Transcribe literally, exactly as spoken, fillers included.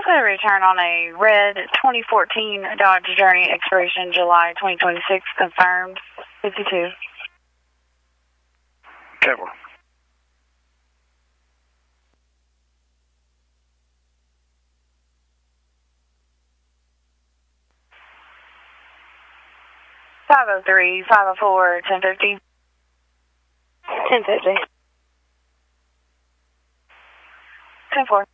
a return on a red twenty fourteen Dodge Journey, expiration July twenty twenty-six, confirmed, fifty-two. ten four. five oh three, five oh four, ten fifty. ten fifty. ten four.